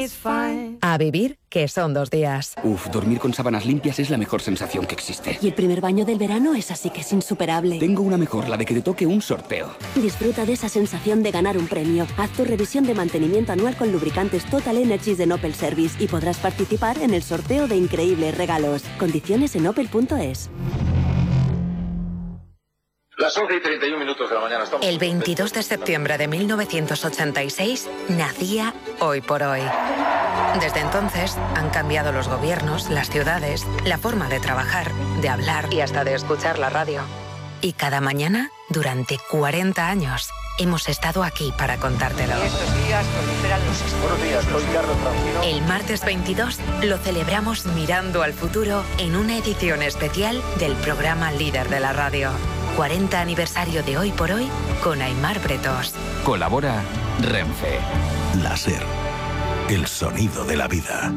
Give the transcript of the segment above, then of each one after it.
A vivir, que son 2 días. Dormir con sábanas limpias es la mejor sensación que existe. Y el primer baño del verano es así que es insuperable. Tengo una mejor, la de que te toque un sorteo. Disfruta de esa sensación de ganar un premio. Haz tu revisión de mantenimiento anual con lubricantes Total Energies de Opel Service y podrás participar en el sorteo de increíbles regalos. Condiciones en opel.es. Las 11:31 de la mañana. El 22 de septiembre de 1986 nacía Hoy por Hoy. Desde entonces han cambiado los gobiernos, las ciudades, la forma de trabajar, de hablar y hasta de escuchar la radio. Y cada mañana, durante 40 años, hemos estado aquí para contártelo. Estos días proliferan los... Buenos días, soy Carlos Francino. El martes 22 lo celebramos mirando al futuro en una edición especial del programa líder de la radio. 40 aniversario de Hoy por Hoy con Aimar Bretos. Colabora Renfe. La SER. El sonido de la vida.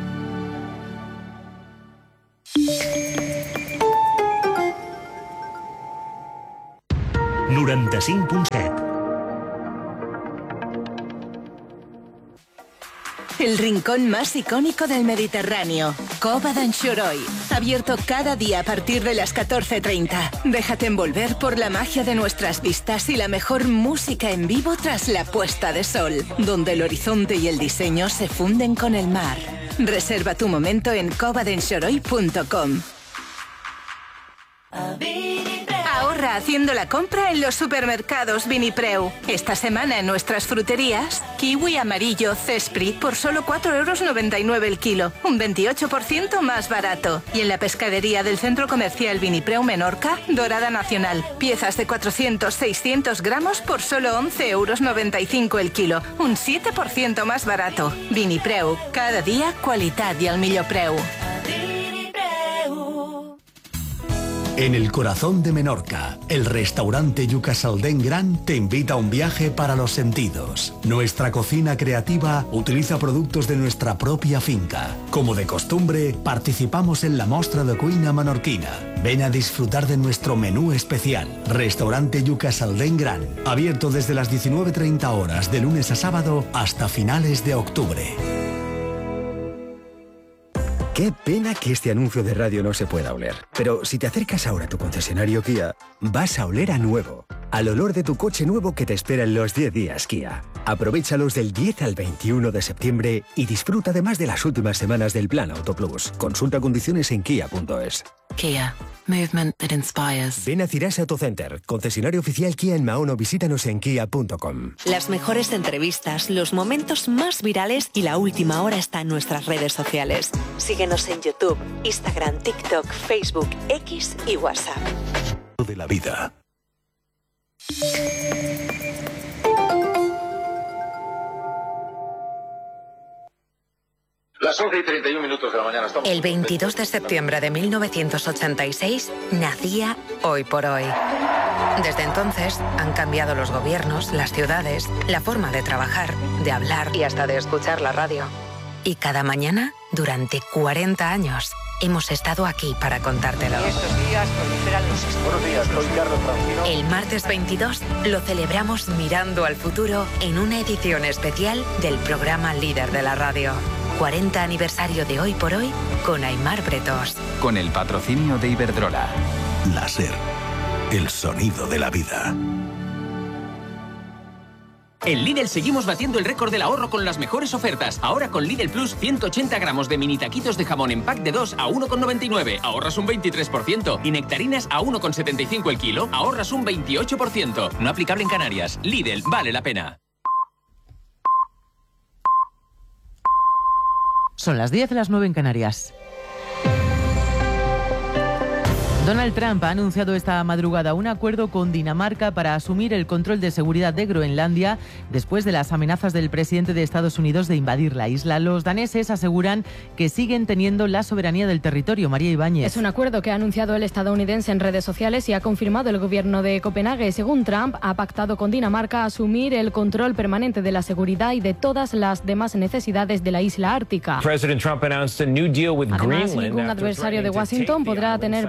El rincón más icónico del Mediterráneo, Cova d'Anxoroi, abierto cada día a partir de las 14:30. Déjate envolver por la magia de nuestras vistas y la mejor música en vivo tras la puesta de sol, donde el horizonte y el diseño se funden con el mar. Reserva tu momento en covadenxoroi.com. Ahorra haciendo la compra en los supermercados Vinipreu. Esta semana en nuestras fruterías, kiwi amarillo Cespri por solo 4,99 € el kilo, un 28% más barato. Y en la pescadería del Centro Comercial Vinipreu Menorca, dorada nacional, piezas de 400-600 gramos por solo 11,95 € el kilo, un 7% más barato. Vinipreu, cada día qualitat i al millor preu. En el corazón de Menorca, el restaurante Yuca Saldén Gran te invita a un viaje para los sentidos. Nuestra cocina creativa utiliza productos de nuestra propia finca. Como de costumbre, participamos en la Mostra de Cuina Menorquina. Ven a disfrutar de nuestro menú especial. Restaurante Yuca Saldén Gran, abierto desde las 19:30 horas de lunes a sábado hasta finales de octubre. Qué pena que este anuncio de radio no se pueda oler. Pero si te acercas ahora a tu concesionario Kia, vas a oler a nuevo. Al olor de tu coche nuevo que te espera en los 10 días Kia. Aprovéchalos del 10 al 21 de septiembre y disfruta además de las últimas semanas del Plan Auto Plus. Consulta condiciones en kia.es. Kia. Movement that inspires. Ven a Cirasa Autocenter, concesionario oficial Kia en Mahón o visítanos en kia.com. Las mejores entrevistas, los momentos más virales y la última hora está en nuestras redes sociales. Síguenos en YouTube, Instagram, TikTok, Facebook, X y WhatsApp. De la vida. Las 11:31 de la mañana. El 22 de septiembre de 1986 nacía Hoy por Hoy. Desde entonces han cambiado los gobiernos, las ciudades, la forma de trabajar, de hablar y hasta de escuchar la radio. Y cada mañana, durante 40 años, hemos estado aquí para contártelo. Estos días proliferan los... Buenos días, soy Carlos Francino. El martes 22 lo celebramos mirando al futuro en una edición especial del programa líder de la radio. 40 aniversario de Hoy por Hoy con Aimar Bretos. Con el patrocinio de Iberdrola. La SER. El sonido de la vida. En Lidl seguimos batiendo el récord del ahorro con las mejores ofertas. Ahora con Lidl Plus, 180 gramos de mini taquitos de jamón en pack de 2 a 1,99. Ahorras un 23%. Y nectarinas a 1,75 el kilo. Ahorras un 28%. No aplicable en Canarias. Lidl, vale la pena. Son las 10, las 9 en Canarias. Donald Trump ha anunciado esta madrugada un acuerdo con Dinamarca para asumir el control de seguridad de Groenlandia después de las amenazas del presidente de Estados Unidos de invadir la isla. Los daneses aseguran que siguen teniendo la soberanía del territorio. María Ibáñez. Es un acuerdo que ha anunciado el estadounidense en redes sociales y ha confirmado el gobierno de Copenhague. Según Trump, ha pactado con Dinamarca asumir el control permanente de la seguridad y de todas las demás necesidades de la isla ártica. Además, ningún adversario de Washington podrá tener presencia militar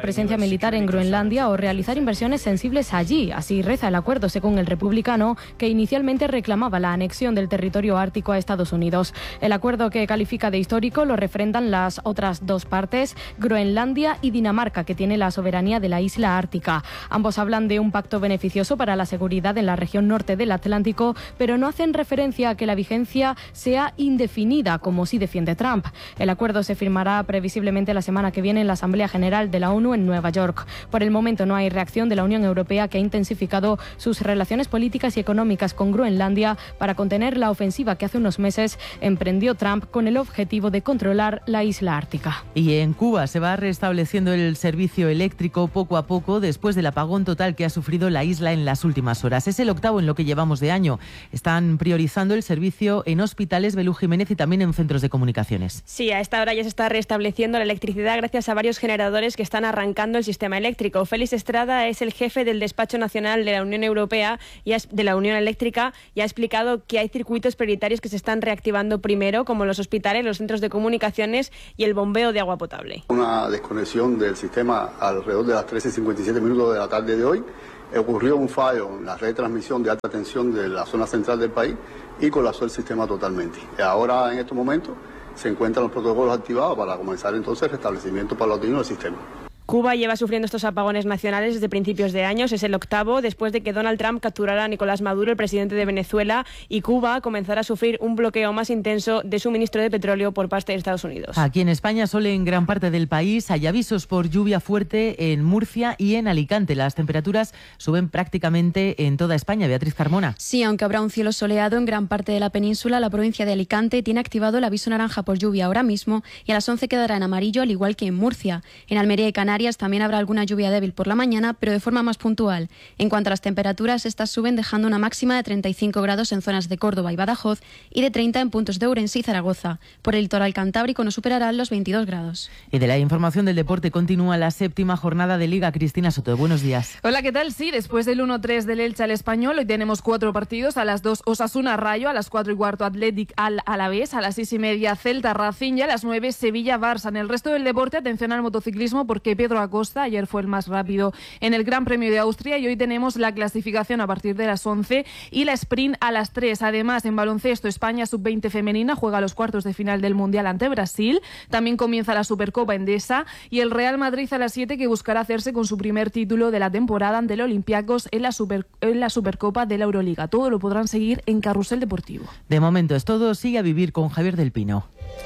militar en Groenlandia o realizar inversiones sensibles allí. Así reza el acuerdo, según el republicano, que inicialmente reclamaba la anexión del territorio ártico a Estados Unidos. El acuerdo, que califica de histórico, lo refrendan las otras dos partes, Groenlandia y Dinamarca, que tiene la soberanía de la isla ártica. Ambos hablan de un pacto beneficioso para la seguridad en la región norte del Atlántico, pero no hacen referencia a que la vigencia sea indefinida, como sí defiende Trump. El acuerdo se firmará previsiblemente la semana que viene en la Asamblea General de la ONU en Nueva York. Por el momento no hay reacción de la Unión Europea, que ha intensificado sus relaciones políticas y económicas con Groenlandia para contener la ofensiva que hace unos meses emprendió Trump con el objetivo de controlar la isla ártica. Y en Cuba se va restableciendo el servicio eléctrico poco a poco después del apagón total que ha sufrido la isla en las últimas horas. Es el octavo en lo que llevamos de año. Están priorizando el servicio en hospitales, Belú Jiménez, y también en centros de comunicaciones. Sí, a esta hora ya se está restableciendo la electricidad gracias a varios generadores que están arrancando el sistema eléctrico. Félix Estrada es el jefe del Despacho Nacional de la Unión Europea y de la Unión Eléctrica, y ha explicado que hay circuitos prioritarios que se están reactivando primero, como los hospitales, los centros de comunicaciones y el bombeo de agua potable. Una desconexión del sistema alrededor de las 13:57 minutos de la tarde de hoy. Ocurrió un fallo en la red de transmisión de alta tensión de la zona central del país y colapsó el sistema totalmente. Ahora, en estos momentos, se encuentran los protocolos activados para comenzar entonces el restablecimiento paulatino del sistema. Cuba lleva sufriendo estos apagones nacionales desde principios de años. Es el octavo después de que Donald Trump capturara a Nicolás Maduro, el presidente de Venezuela, y Cuba comenzará a sufrir un bloqueo más intenso de suministro de petróleo por parte de Estados Unidos. Aquí en España, solo en gran parte del país, hay avisos por lluvia fuerte en Murcia y en Alicante. Las temperaturas suben prácticamente en toda España. Beatriz Carmona. Sí, aunque habrá un cielo soleado en gran parte de la península, la provincia de Alicante tiene activado el aviso naranja por lluvia ahora mismo y a las 11 quedará en amarillo, al igual que en Murcia. En Almería y Canarias también habrá alguna lluvia débil por la mañana, pero de forma más puntual. En cuanto a las temperaturas, estas suben dejando una máxima de 35 grados en zonas de Córdoba y Badajoz y de 30 en puntos de Ourense y Zaragoza. Por el litoral cantábrico no superarán los 22 grados. Y de la información del deporte continúa la séptima jornada de Liga. Cristina Soto, buenos días. Hola, ¿qué tal? Sí, después del 1-3 del Elche al Español, hoy tenemos 4 partidos. A las 2 Osasuna Rayo, a las 4:15 Athletic al Alavés, a las 6:30 Celta Racing y a las 9 Sevilla Barça. En el resto del deporte, atención al motociclismo, porque Pedro Acosta ayer fue el más rápido en el Gran Premio de Austria y hoy tenemos la clasificación a partir de las 11 y la sprint a las 3. Además, en baloncesto, España sub-20 femenina juega los cuartos de final del Mundial ante Brasil. También comienza la Supercopa Endesa y el Real Madrid a las 7, que buscará hacerse con su primer título de la temporada ante el Olympiacos en la Supercopa de la Euroliga. Todo lo podrán seguir en Carrusel Deportivo. De momento es todo. Sigue a vivir con Javier del Pino.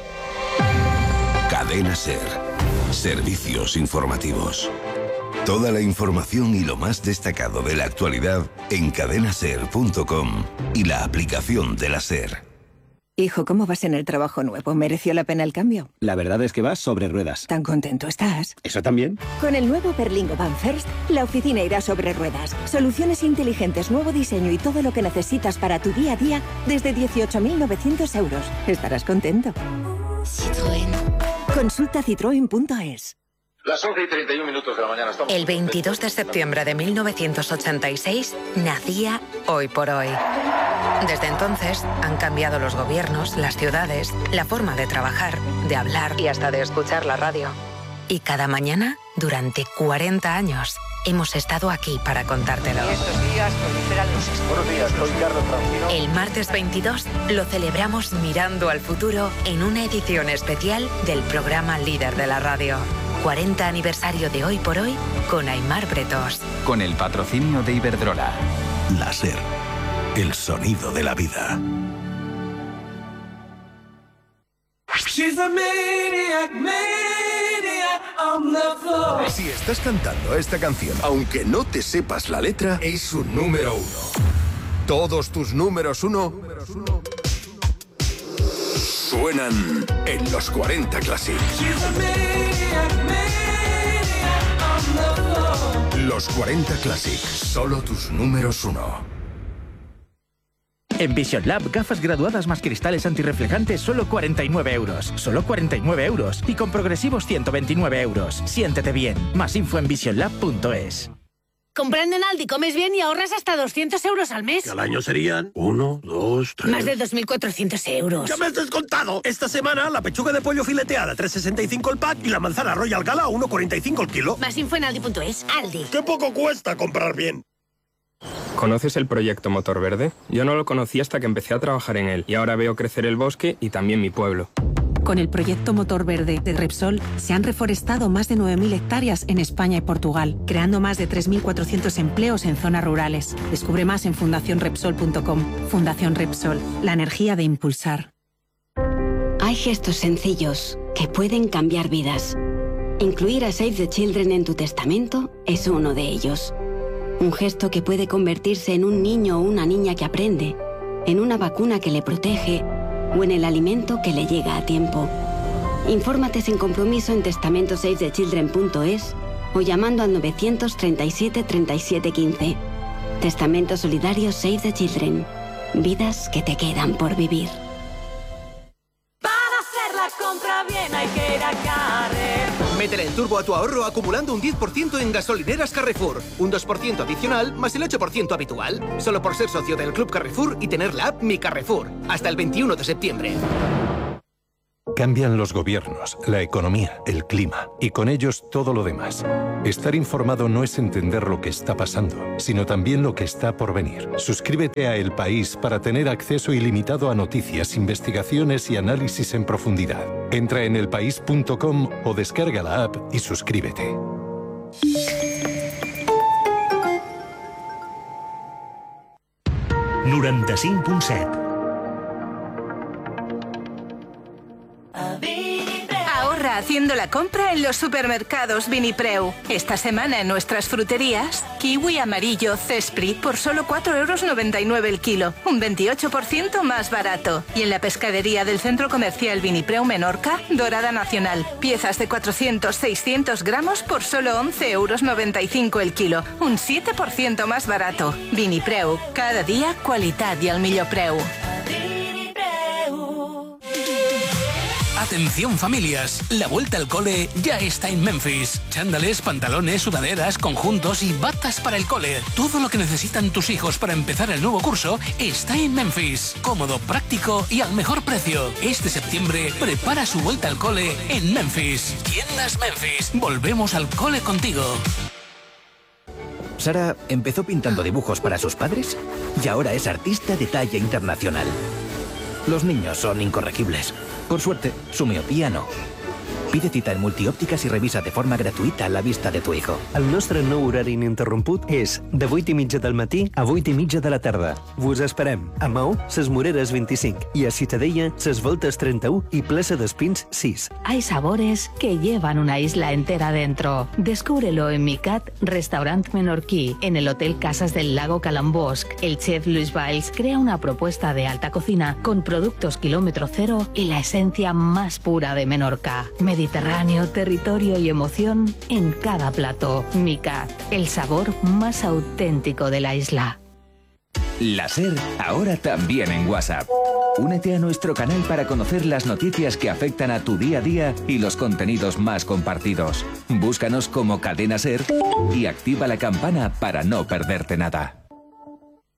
Cadena SER. Servicios informativos. Toda la información y lo más destacado de la actualidad en cadenaser.com y la aplicación de la SER. Hijo, ¿cómo vas en el trabajo nuevo? ¿Mereció la pena el cambio? La verdad es que vas sobre ruedas. ¿Tan contento estás? ¿Eso también? Con el nuevo Berlingo Van First, la oficina irá sobre ruedas. Soluciones inteligentes, nuevo diseño y todo lo que necesitas para tu día a día desde 18.900 euros. Estarás contento. Citroën. Consulta citroen.es. Las 11:31 minutos de la mañana. Estamos... El 22 de septiembre de 1986 nacía Hoy por Hoy. Desde entonces han cambiado los gobiernos, las ciudades, la forma de trabajar, de hablar y hasta de escuchar la radio. Y cada mañana, durante 40 años, hemos estado aquí para contártelo. Y estos días proliferan los esportes. Buenos días, soy Carlos Francino. El martes 22 lo celebramos mirando al futuro en una edición especial del programa líder de la radio. 40 aniversario de Hoy por Hoy con Aimar Bretos. Con el patrocinio de Iberdrola. La SER. El sonido de la vida. Si estás cantando esta canción, aunque no te sepas la letra, es un número 1. Todos tus números 1 suenan en los 40 Classic. Los 40 Classic, solo tus números 1. En Vision Lab, gafas graduadas más cristales antirreflejantes, solo 49 euros. Solo 49 euros. Y con progresivos 129 euros. Siéntete bien. Más info en visionlab.es. Comprando en Aldi comes bien y ahorras hasta 200 euros al mes. Que al año serían 1, 2, 3... Más de 2.400 euros. ¡Ya me has descontado! Esta semana la pechuga de pollo fileteada 3,65 el pack y la manzana Royal Gala 1,45 el kilo. Más info en aldi.es. Aldi. ¡Qué poco cuesta comprar bien! ¿Conoces el proyecto Motor Verde? Yo no lo conocí hasta que empecé a trabajar en él y ahora veo crecer el bosque y también mi pueblo. Con el proyecto Motor Verde de Repsol se han reforestado más de 9.000 hectáreas en España y Portugal, creando más de 3.400 empleos en zonas rurales. Descubre más en fundacionrepsol.com. Fundación Repsol, la energía de impulsar. Hay gestos sencillos que pueden cambiar vidas. Incluir a Save the Children en tu testamento es uno de ellos. Un gesto que puede convertirse en un niño o una niña que aprende, en una vacuna que le protege o en el alimento que le llega a tiempo. Infórmate sin compromiso en testamentosavethechildren.es o llamando al 937 37 15. Testamento Solidario Save the Children. Vidas que te quedan por vivir. Para hacer la compra bien hay que ir a Carrefour. Métele el turbo a tu ahorro acumulando un 10% en gasolineras Carrefour. Un 2% adicional más el 8% habitual. Solo por ser socio del Club Carrefour y tener la app Mi Carrefour. Hasta el 21 de septiembre. Cambian los gobiernos, la economía, el clima y con ellos todo lo demás. Estar informado no es entender lo que está pasando, sino también lo que está por venir. Suscríbete a El País para tener acceso ilimitado a noticias, investigaciones y análisis en profundidad. Entra en elpaís.com o descarga la app y suscríbete. Ahorra haciendo la compra en los supermercados Vinipreu. Esta semana en nuestras fruterías, kiwi amarillo Cespri por solo 4,99 € el kilo, un 28% más barato. Y en la pescadería del Centro Comercial Vinipreu Menorca, dorada nacional, piezas de 400-600 gramos por solo 11,95 € el kilo, un 7% más barato. Vinipreu, cada día qualitat i al millor preu. Atención familias, la vuelta al cole ya está en Memphis. Chándales, pantalones, sudaderas, conjuntos y batas para el cole. Todo lo que necesitan tus hijos para empezar el nuevo curso está en Memphis. Cómodo, práctico y al mejor precio. Este septiembre prepara su vuelta al cole en Memphis. Tiendas Memphis. Volvemos al cole contigo. Sara empezó pintando dibujos para sus padres y ahora es artista de talla internacional. Los niños son incorregibles. Por suerte, su miopía no. Pide cita en Multiòptiques i revisa de forma gratuïta la vista de tu hijo. El nostre nou horari ininterromput és de 8:30 del matí a 8:30 de la tarda. Vos esperem a Maó, Ses Moreres 25 i a Ciutadella, Ses Voltes 31 i Plaça d'Espins 6. Hay sabores que llevan una isla entera dentro. Descúbrelo en Micat, restaurant menorquí, en el Hotel Casas del Lago Calambosc. El chef Luis Valls crea una propuesta de alta cocina con productos kilómetro cero y la esencia más pura de Menorca. Mediterráneo, territorio y emoción en cada plato. Micat, el sabor más auténtico de la isla. La SER, ahora también en WhatsApp. Únete a nuestro canal para conocer las noticias que afectan a tu día a día y los contenidos más compartidos. Búscanos como Cadena SER y activa la campana para no perderte nada.